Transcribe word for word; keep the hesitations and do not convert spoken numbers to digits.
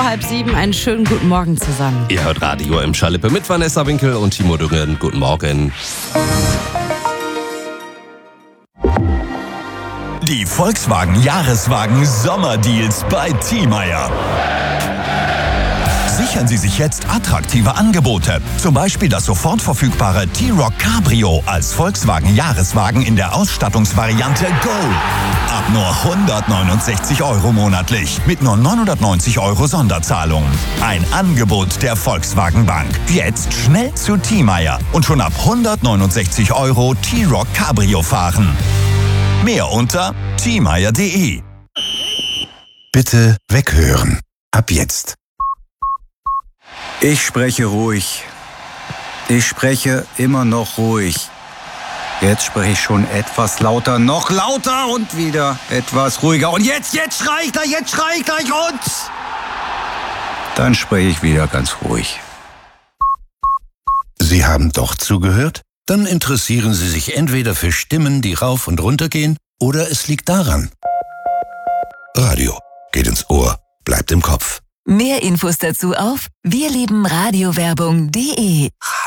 Halb sieben, einen schönen guten Morgen zusammen. Ihr hört Radio im Schalippe mit Vanessa Winkel und Timo Düngen. Guten Morgen. Die Volkswagen Jahreswagen Sommerdeals bei Thiemeyer. Sichern Sie sich jetzt attraktive Angebote. Zum Beispiel das sofort verfügbare T-Roc Cabrio als Volkswagen Jahreswagen in der Ausstattungsvariante Go. Ab nur hundertneunundsechzig Euro monatlich mit nur neunhundertneunzig Euro Sonderzahlung. Ein Angebot der Volkswagen Bank. Jetzt schnell zu Thiemeyer und schon ab hundertneunundsechzig Euro T-Roc Cabrio fahren. Mehr unter thiemeyer punkt de. Bitte weghören. Ab jetzt. Ich spreche ruhig. Ich spreche immer noch ruhig. Jetzt spreche ich schon etwas lauter, noch lauter und wieder etwas ruhiger. Und jetzt, jetzt schrei ich gleich, jetzt schrei ich gleich und... Dann spreche ich wieder ganz ruhig. Sie haben doch zugehört? Dann interessieren Sie sich entweder für Stimmen, die rauf und runter gehen, oder es liegt daran. Radio geht ins Ohr, bleibt im Kopf. Mehr Infos dazu auf wir lieben radiowerbung punkt de.